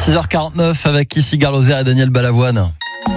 6h49 avec ici Gare Lozère et Daniel Balavoine.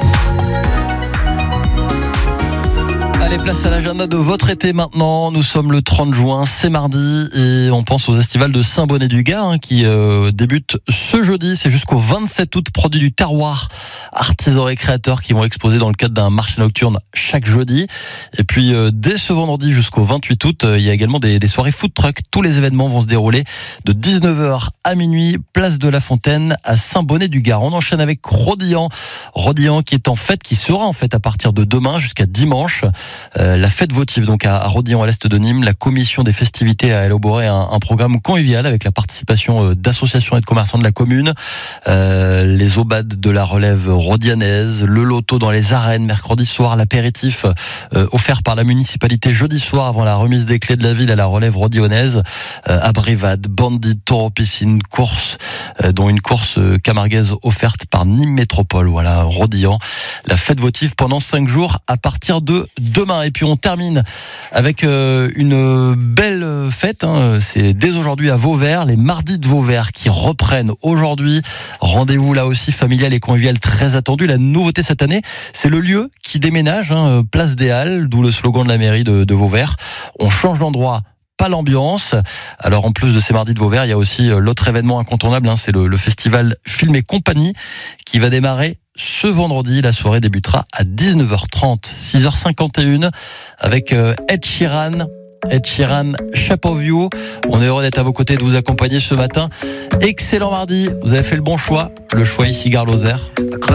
Allez, place à l'agenda de votre été maintenant. Nous sommes le 30 juin, c'est mardi et on pense aux estivales de Saint-Bonnet-du-Gard qui débutent ce jeudi. C'est jusqu'au 27 août, produits du terroir, artisans et créateurs qui vont exposer dans le cadre d'un marché nocturne chaque jeudi. Et puis dès ce vendredi jusqu'au 28 août, il y a également des soirées food truck. Tous les événements vont se dérouler de 19h à minuit, place de la Fontaine à Saint-Bonnet-du-Gard. On enchaîne avec Rodilhan qui sera en fait à partir de demain jusqu'à dimanche. La fête votive donc à Rodilhan à l'est de Nîmes. La commission des festivités a élaboré un programme convivial avec la participation d'associations et de commerçants de la commune, les obades de la relève rodianaise, le loto dans les arènes mercredi soir, l'apéritif offert par la municipalité jeudi soir avant la remise des clés de la ville à la relève rodianaise, abrivade, bandit, taureau piscine, course dont une course camarguaise offerte par Nîmes Métropole. Voilà, Rodilhan, la fête votive pendant 5 jours à partir de demain. Et puis on termine avec une belle fête, c'est dès aujourd'hui à Vauvert, les mardis de Vauvert qui reprennent aujourd'hui. Rendez-vous là aussi familial et convivial très attendu. La nouveauté cette année, c'est le lieu qui déménage, place des Halles, d'où le slogan de la mairie de Vauvert. On change l'endroit, pas l'ambiance. Alors en plus de ces mardis de Vauvert, il y a aussi l'autre événement incontournable, c'est le festival Film et Compagnie qui va démarrer ce vendredi. La soirée débutera à 19h30, 6h51 avec Ed Sheeran, Shape of You. On est heureux d'être à vos côtés, de vous accompagner ce matin. Excellent mardi, vous avez fait le bon choix. Le choix ici Gare Lozère.